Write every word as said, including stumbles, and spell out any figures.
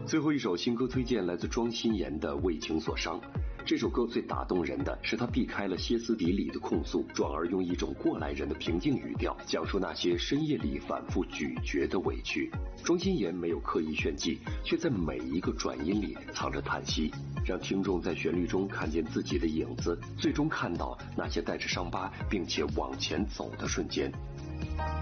最后一首新歌推荐来自庄心妍的《为情所伤》。这首歌最打动人的是他避开了歇斯底里的控诉，转而用一种过来人的平静语调讲述那些深夜里反复咀嚼的委屈。庄心妍没有刻意炫技，却在每一个转音里藏着叹息，让听众在旋律中看见自己的影子，最终看到那些带着伤疤并且往前走的瞬间。